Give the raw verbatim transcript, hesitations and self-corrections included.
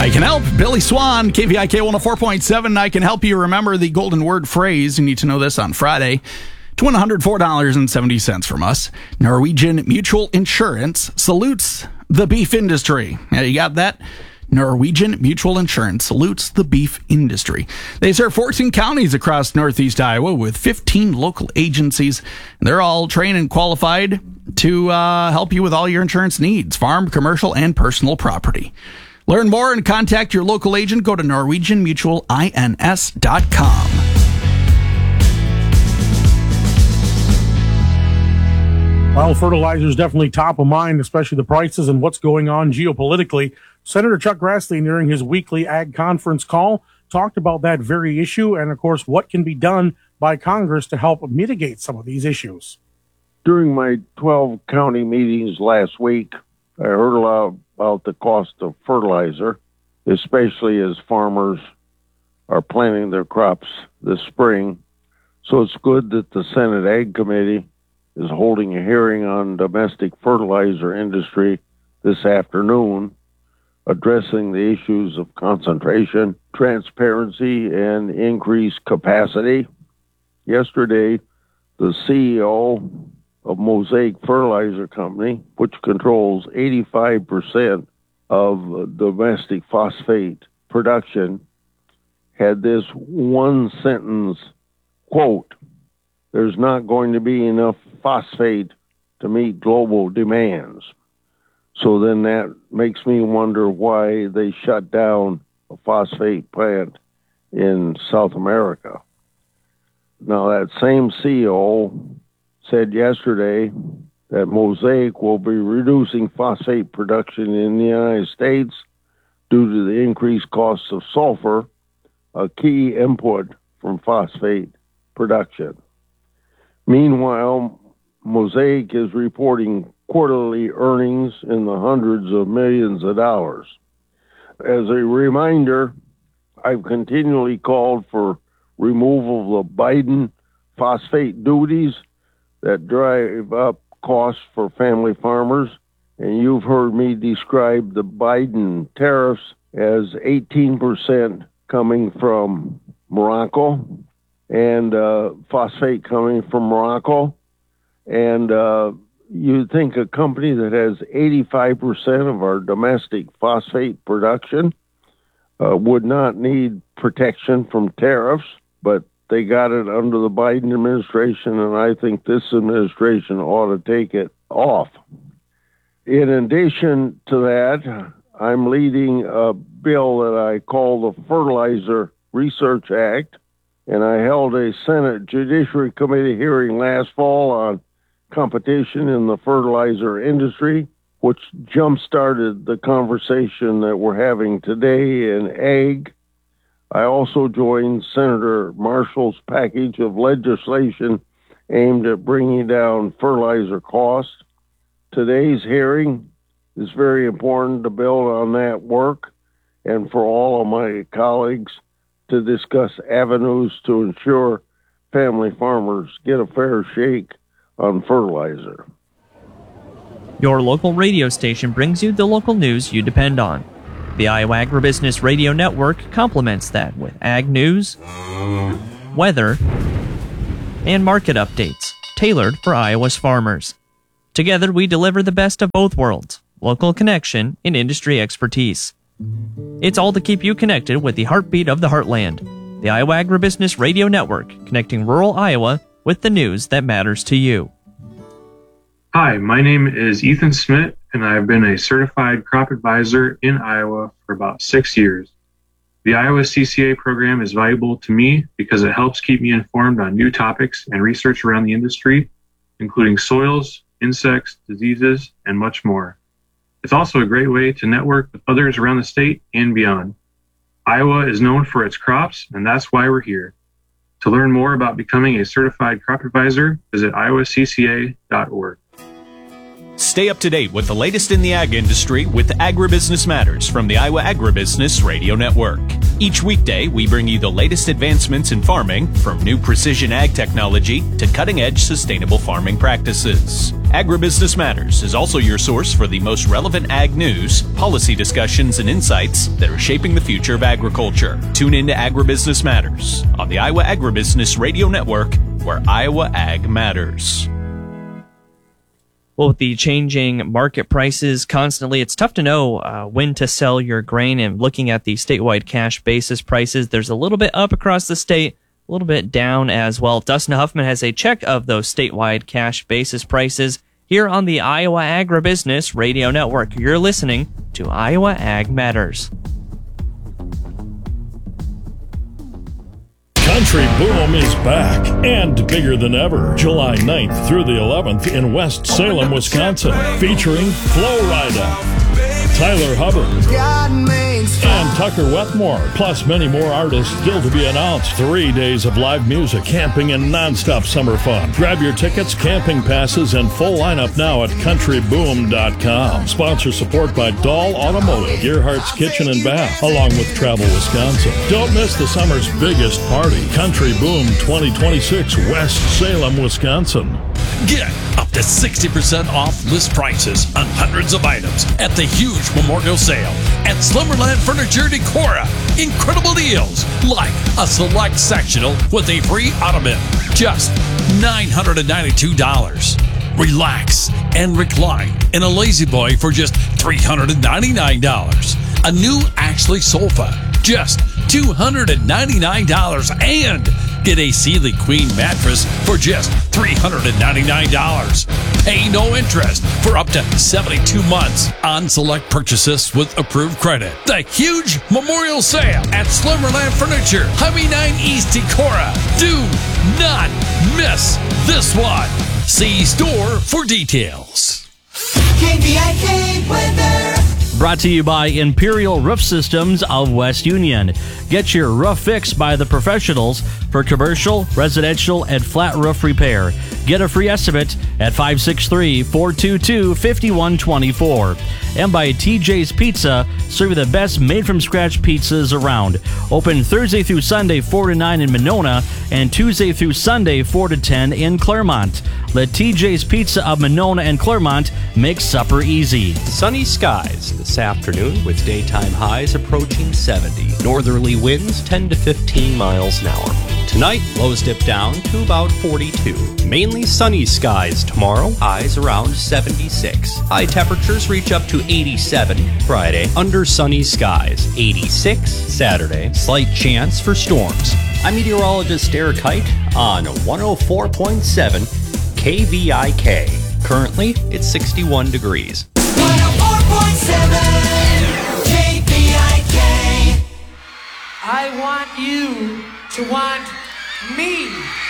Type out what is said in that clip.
I can help. Billy Swan, K V I K one oh four point seven. I can help you remember the golden word phrase. You need to know this on Friday. To win one hundred four dollars and seventy cents from us, Norwegian Mutual Insurance salutes the beef industry. Yeah, you got that? Norwegian Mutual Insurance salutes the beef industry. They serve fourteen counties across northeast Iowa with fifteen local agencies. They're all trained and qualified to uh, help you with all your insurance needs, farm, commercial, and personal property. Learn more and contact your local agent. Go to norwegian mutual ins dot com. Well, fertilizer is definitely top of mind, especially the prices and what's going on geopolitically. Senator Chuck Grassley, during his weekly ag conference call, talked about that very issue and, of course, what can be done by Congress to help mitigate some of these issues. During my twelve county meetings last week, I heard a lot about the cost of fertilizer, especially as farmers are planting their crops this spring. So it's good that the Senate Ag Committee is holding a hearing on domestic fertilizer industry this afternoon, addressing the issues of concentration, transparency, and increased capacity. Yesterday, the C E O of Mosaic Fertilizer Company, which controls eighty-five percent of domestic phosphate production, had this one sentence quote, "There's not going to be enough phosphate to meet global demands." So then that makes me wonder why they shut down a phosphate plant in South America. Now, that same C E O said yesterday that Mosaic will be reducing phosphate production in the United States due to the increased costs of sulfur, a key input from phosphate production. Meanwhile, Mosaic is reporting quarterly earnings in the hundreds of millions of dollars. As a reminder, I've continually called for removal of the Biden phosphate duties that drive up costs for family farmers, and you've heard me describe the Biden tariffs as eighteen percent coming from Morocco and uh, phosphate coming from Morocco. And uh, you'd think a company that has eighty-five percent of our domestic phosphate production uh, would not need protection from tariffs, but they got it under the Biden administration, and I think this administration ought to take it off. In addition to that, I'm leading a bill that I call the Fertilizer Research Act, and I held a Senate Judiciary Committee hearing last fall on competition in the fertilizer industry, which jump-started the conversation that we're having today in ag. I also joined Senator Marshall's package of legislation aimed at bringing down fertilizer costs. Today's hearing is very important to build on that work and for all of my colleagues to discuss avenues to ensure family farmers get a fair shake on fertilizer. Your local radio station brings you the local news you depend on. The Iowa Agribusiness Radio Network complements that with ag news, weather, and market updates tailored for Iowa's farmers. Together, we deliver the best of both worlds, local connection and industry expertise. It's all to keep you connected with the heartbeat of the heartland. The Iowa Agribusiness Radio Network, connecting rural Iowa with the news that matters to you. Hi, my name is Ethan Smith, and I've been a certified crop advisor in Iowa for about six years. The Iowa C C A program is valuable to me because it helps keep me informed on new topics and research around the industry, including soils, insects, diseases, and much more. It's also a great way to network with others around the state and beyond. Iowa is known for its crops, and that's why we're here. To learn more about becoming a certified crop advisor, visit iowa c c a dot org. Stay up to date with the latest in the ag industry with Agribusiness Matters from the Iowa Agribusiness Radio Network. Each weekday, we bring you the latest advancements in farming, from new precision ag technology to cutting-edge sustainable farming practices. Agribusiness Matters is also your source for the most relevant ag news, policy discussions, and insights that are shaping the future of agriculture. Tune in to Agribusiness Matters on the Iowa Agribusiness Radio Network, where Iowa Ag matters. Well, with the changing market prices constantly, it's tough to know uh, when to sell your grain. And looking at the statewide cash basis prices, there's a little bit up across the state, a little bit down as well. Dustin Huffman has a check of those statewide cash basis prices here on the Iowa Agribusiness Radio Network. You're listening to Iowa Ag Matters. Country Boom is back and bigger than ever. July ninth through the eleventh in West Salem, Wisconsin, featuring Flo Rida, Tyler Hubbard, and Tucker Wetmore, plus many more artists still to be announced. Three days of live music, camping, and nonstop summer fun. Grab your tickets, camping passes, and full lineup now at country boom dot com. Sponsor support by Dahl Automotive, Gearhart's Kitchen and Bath, along with Travel Wisconsin. Don't miss the summer's biggest party, Country Boom twenty twenty-six, West Salem, Wisconsin. Get up to sixty percent off list prices on hundreds of items at the huge memorial sale at Slumberland Furniture Decora. Incredible deals like a select sectional with a free ottoman, just nine hundred ninety-two dollars. Relax and recline in a Lazy Boy for just three hundred ninety-nine dollars. A new Ashley sofa, just two hundred ninety-nine dollars, and get a Sealy Queen mattress for just three hundred ninety-nine dollars. Pay no interest for up to seventy-two months on select purchases with approved credit. The huge memorial sale at Slumberland Furniture, Highway nine East Decorah. Do not miss this one. See store for details. K V I K weather. Brought to you by Imperial Roof Systems of West Union. Get your roof fixed by the professionals for commercial, residential, and flat roof repair. Get a free estimate at five six three, four two two, five one two four. And by T J's Pizza, serving the best made-from-scratch pizzas around. Open Thursday through Sunday, four to nine in Monona, and Tuesday through Sunday, four to ten in Claremont. Let T J's Pizza of Monona and Claremont make supper easy. Sunny skies this afternoon with daytime highs approaching seventy. Northerly winds ten to fifteen miles an hour. Tonight, lows dip down to about forty-two. Mainly sunny skies tomorrow, highs around seventy-six. High temperatures reach up to eighty-seven Friday, under sunny skies. eighty-six Saturday, slight chance for storms. I'm meteorologist Eric Height on one oh four point seven K V I K. Currently, it's sixty-one degrees. one oh four point seven K V I K. I want you to want me.